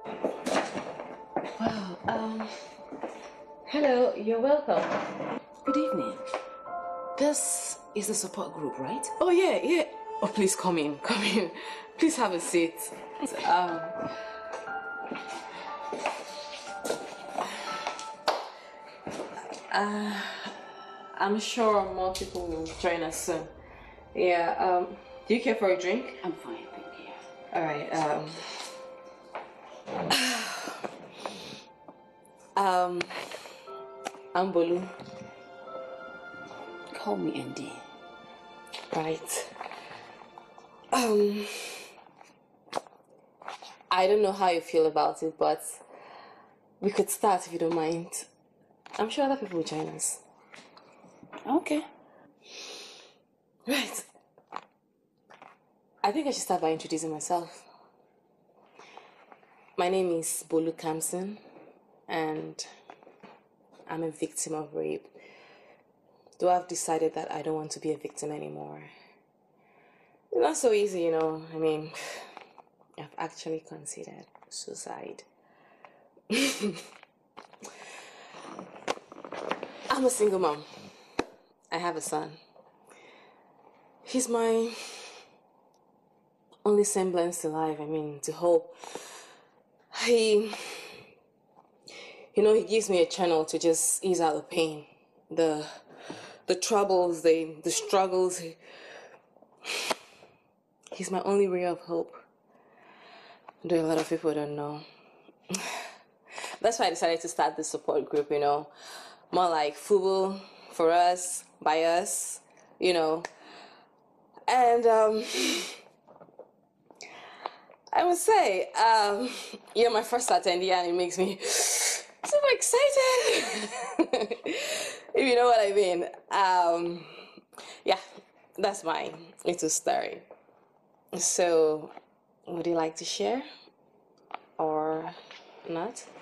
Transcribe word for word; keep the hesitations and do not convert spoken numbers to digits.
Wow, um, hello, you're welcome. Good evening. This is the support group, right? Oh, yeah, yeah. Oh, please come in, come in. Please have a seat. Um, uh, I'm sure more people will join us soon. Yeah, um, do you care for a drink? I'm fine, thank you. All right, um, um, I'm Bolu. Call me Andy. Right. Um, I don't know how you feel about it, but we could start if you don't mind. I'm sure other people will join us. Okay. Right. I think I should start by introducing myself. My name is Bolu Kamson, and I'm a victim of rape. Though I've decided that I don't want to be a victim anymore. It's not so easy, you know. I mean, I've actually considered suicide. I'm a single mom. I have a son. He's my only semblance to life. I mean, to hope. He, you know, he gives me a channel to just ease out the pain, the, the troubles, the, the struggles. He's my only ray of hope. Though a lot of people don't know. That's why I decided to start this support group, you know. More like FUBU, for us, by us, you know. And um, I would say, um, you're my first attendee and it makes me super excited. If you know what I mean. Um, yeah, that's my little story. So, would you like to share or not?